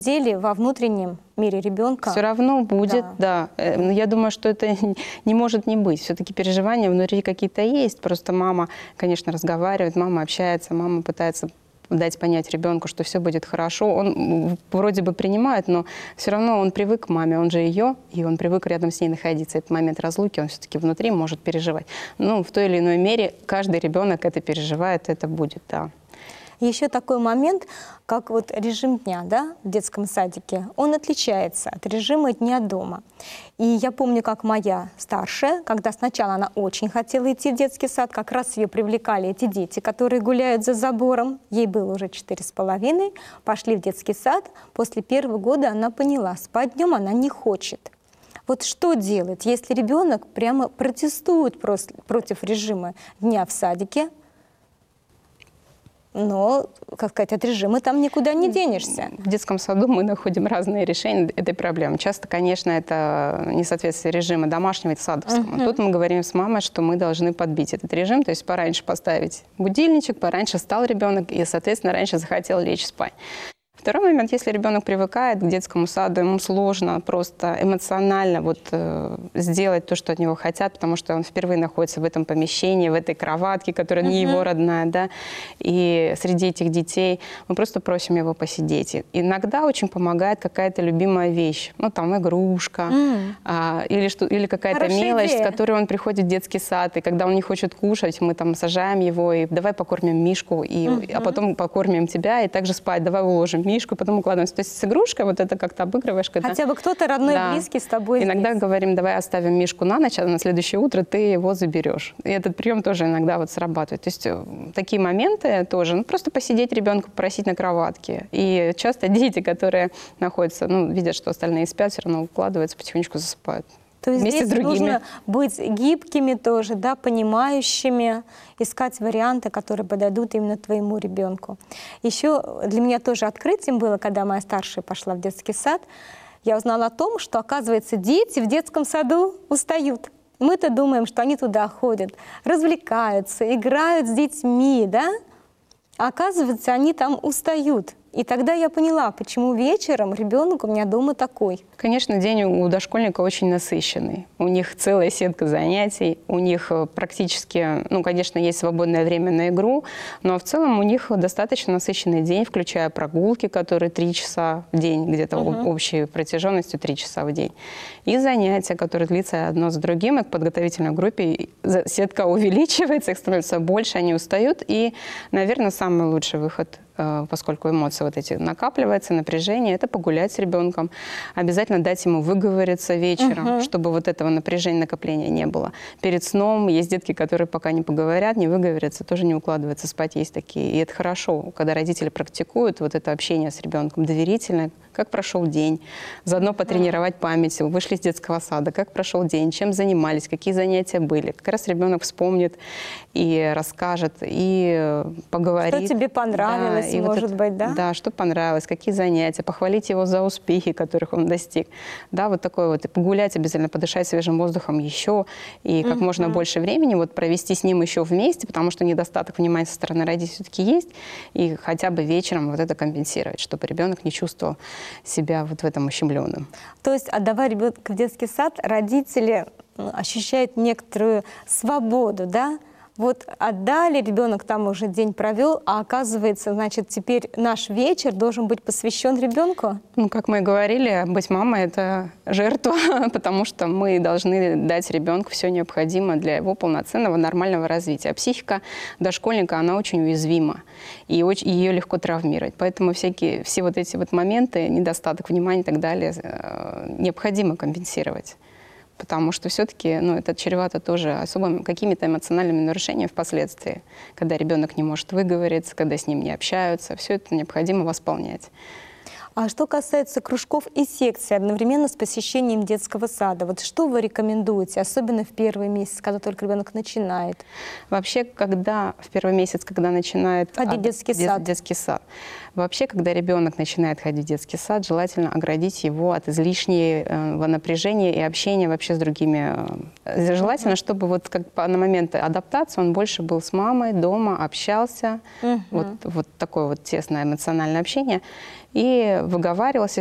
деле во внутреннем мире ребенка все равно будет, да. Я думаю, что это не может не быть. Все-таки переживания внутри какие-то есть. Просто мама, конечно, разговаривает, мама общается, мама пытается дать понять ребенку, что все будет хорошо. Он вроде бы принимает, но все равно он привык к маме, он же ее, и он привык рядом с ней находиться. Этот момент разлуки, он все-таки внутри может переживать. Ну, в той или иной мере каждый ребенок это переживает, это будет, да. Еще такой момент, как вот режим дня, да, в детском садике, он отличается от режима дня дома. И я помню, как моя старшая, когда сначала она очень хотела идти в детский сад, как раз ее привлекали эти дети, которые гуляют за забором. Ей было уже 4,5, пошли в детский сад. После первого года она поняла, спать днем она не хочет. Вот что делать, если ребенок прямо протестует против режима дня в садике, но, как сказать, от режима там никуда не денешься. В детском саду мы находим разные решения этой проблемы. Часто, конечно, это несоответствие режима домашнего и садовскому. Тут мы говорим с мамой, что мы должны подбить этот режим, то есть пораньше поставить будильничек, пораньше встал ребенок и, соответственно, раньше захотел лечь спать. Второй момент, если ребенок привыкает к детскому саду, ему сложно просто эмоционально сделать то, что от него хотят, потому что он впервые находится в этом помещении, в этой кроватке, которая не его родная, да, и среди этих детей мы просто просим его посидеть. И иногда очень помогает какая-то любимая вещь, ну, там, игрушка, или какая-то мелочь, с которой он приходит в детский сад, и когда он не хочет кушать, мы там сажаем его, и давай покормим Мишку, а потом покормим тебя, и также спать, давай уложим Мишку, потом укладываемся. То есть с игрушкой вот это как-то обыгрываешь. Когда... Хотя бы кто-то родной, близкий с тобой. Иногда здесь. Говорим, давай оставим Мишку на ночь, а на следующее утро ты его заберешь. И этот прием тоже иногда вот срабатывает. То есть такие моменты тоже. Ну, просто посидеть ребенка, попросить на кроватке. И часто дети, которые находятся, ну, видят, что остальные спят, все равно укладываются, потихонечку засыпают. То есть вместе здесь с другими. нужно быть гибкими тоже, да, понимающими, искать варианты, которые подойдут именно твоему ребенку. Еще для меня тоже открытием было, когда моя старшая пошла в детский сад, я узнала о том, что, оказывается, дети в детском саду устают. Мы-то думаем, что они туда ходят, развлекаются, играют с детьми, да? А оказывается, они там устают. И тогда я поняла, почему вечером ребенок у меня дома такой. Конечно, день у дошкольника очень насыщенный. У них целая сетка занятий, у них практически, ну, конечно, есть свободное время на игру, но в целом у них достаточно насыщенный день, включая прогулки, которые 3 часа в день, где-то общей протяженностью 3 часа в день. И занятия, которые длятся одно за другим, и к подготовительной группе сетка увеличивается, их становится больше, они устают. И, наверное, самый лучший выход, поскольку эмоции вот эти накапливаются, напряжение, это погулять с ребенком. Обязательно дать ему выговориться вечером, чтобы вот этого напряжения, накопления не было. Перед сном есть детки, которые пока не поговорят, не выговорятся, тоже не укладываются спать, есть такие. И это хорошо, когда родители практикуют вот это общение с ребенком доверительное, как прошел день, заодно потренировать память, вышли из детского сада, как прошел день, чем занимались, какие занятия были. Как раз ребенок вспомнит и расскажет, и поговорит. Что тебе понравилось, да, может быть, да? Да, что понравилось, какие занятия, похвалить его за успехи, которых он достиг. Да, вот такое вот. И погулять обязательно, подышать свежим воздухом еще, и как можно больше времени вот провести с ним еще вместе, потому что недостаток внимания со стороны родителей все-таки есть, и хотя бы вечером вот это компенсировать, чтобы ребенок не чувствовал себя вот в этом ущемленным. То есть, отдавая ребенка в детский сад, родители ощущают некоторую свободу, да? Вот отдали, ребенок там уже день провел, а оказывается, значит, теперь наш вечер должен быть посвящен ребенку? Ну, как мы и говорили, быть мамой – это жертва, потому что мы должны дать ребенку все необходимое для его полноценного, нормального развития. А психика дошкольника, она очень уязвима, и ее легко травмировать. Поэтому все вот эти вот моменты, недостаток внимания и так далее, необходимо компенсировать. Потому что все-таки это чревато тоже особыми какими-то эмоциональными нарушениями впоследствии, когда ребенок не может выговориться, когда с ним не общаются. Все это необходимо восполнять. А что касается кружков и секций одновременно с посещением детского сада, вот что вы рекомендуете, особенно в первый месяц, когда только ребенок начинает? Вообще, в первый месяц, когда начинает ходить в детский сад, вообще, когда ребенок начинает ходить в детский сад, желательно оградить его от излишнего напряжения и общения вообще с другими. Желательно, чтобы вот на момент адаптации он больше был с мамой, дома, общался. Вот такое вот тесное эмоциональное общение. и выговаривался